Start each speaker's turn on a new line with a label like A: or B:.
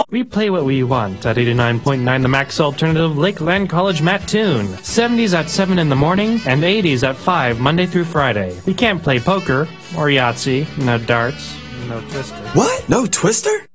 A: We play what we want at 89.9 The Max Alternative Lakeland College Mattoon. 70s at 7 in the morning and 80s at 5 Monday through Friday. We can't play poker or Yahtzee, no darts, no Twister.
B: What? No Twister?